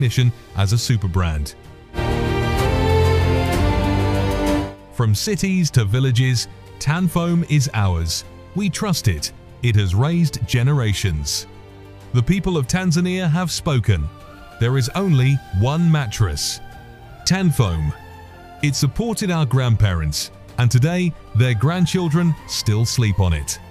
recognition as a super brand. From cities to villages, Tanfoam is ours. We trust it. It has raised generations. The people of Tanzania have spoken. There is only one mattress, Tanfoam. It supported our grandparents, and today their grandchildren still sleep on it.